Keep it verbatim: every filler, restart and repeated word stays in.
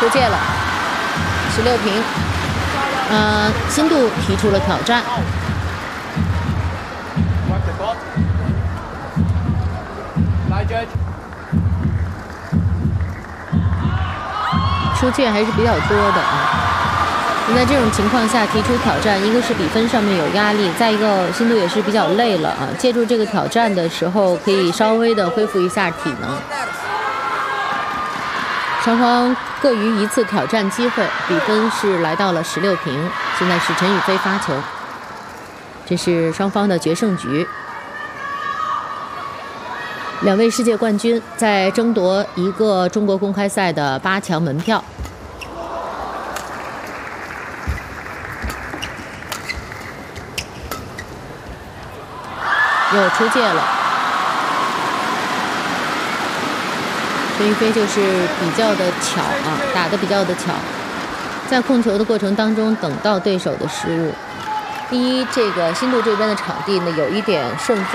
出界了，十六平。呃，新度提出了挑战。出界还是比较多的啊。那在这种情况下提出挑战，一个是比分上面有压力，再一个新度也是比较累了啊。借助这个挑战的时候，可以稍微的恢复一下体能。双方各于一次挑战机会，比分是来到了十六平。现在是陈雨菲发球，这是双方的决胜局。两位世界冠军在争夺一个中国公开赛的八强门票。又出界了，陈雨菲就是比较的巧啊，打得比较的巧，在控球的过程当中等到对手的失误。第一，这个新度这边的场地呢有一点顺风。